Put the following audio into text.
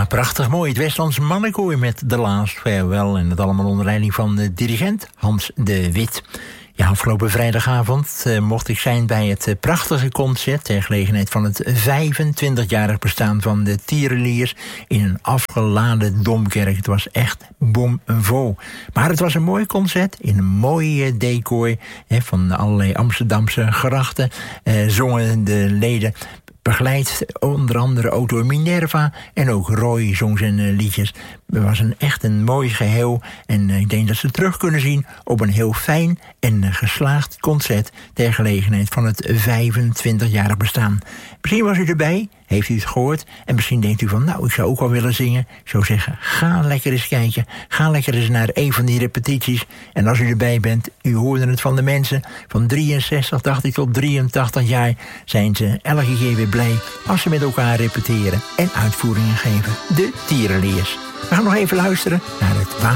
prachtig mooi. Het Westlands Mannenkoor met The Last Farewell. En dat allemaal onder leiding van de dirigent Hans de Wit. Ja, afgelopen vrijdagavond mocht ik zijn bij het prachtige concert ter gelegenheid van het 25-jarig bestaan van de Tierenliers in een afgeladen Domkerk. Het was echt bomvol. Maar het was een mooi concert in een mooi decor van allerlei Amsterdamse grachten. Zongen de leden, begeleid onder andere ook door Minerva en ook Roy zong zijn liedjes. Het was echt een mooi geheel en ik denk dat ze terug kunnen zien op een heel fijn en geslaagd concert ter gelegenheid van het 25-jarig bestaan. Misschien was u erbij, heeft u het gehoord en misschien denkt u van nou, ik zou ook wel willen zingen. Ik zou zeggen, ga lekker eens kijken, ga lekker eens naar een van die repetities. En als u erbij bent, u hoorde het van de mensen van 63, dacht ik, tot 83 jaar zijn ze elke keer weer blij als ze met elkaar repeteren en uitvoeringen geven. De Tierenliers. We gaan nog even luisteren naar het